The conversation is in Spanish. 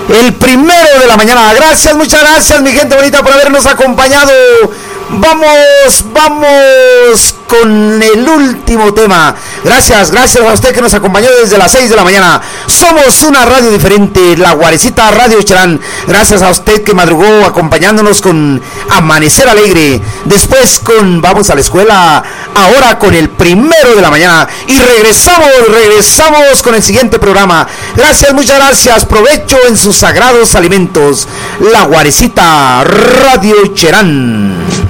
el 1 de la mañana. Gracias, muchas gracias, mi gente bonita, por habernos acompañado. Vamos con el último tema. Gracias a usted que nos acompañó desde las 6 de la mañana. Somos una radio diferente, La Guarecita Radio Cherán. Gracias a usted que madrugó acompañándonos con Amanecer Alegre. Después con Vamos a la Escuela. Ahora con el 1 de la mañana. Y regresamos con el siguiente programa. Gracias, muchas gracias. Provecho en sus sagrados alimentos. La Guarecita Radio Cherán.